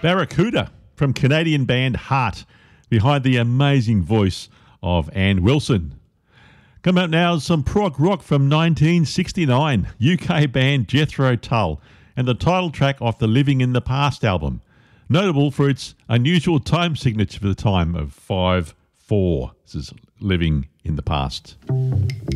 Barracuda from Canadian band Heart, behind the amazing voice of Ann Wilson. Come up now, some prog rock from 1969, UK band Jethro Tull, and the title track off the Living in the Past album, notable for its unusual time signature for the time of 5/4. This is Living in the Past.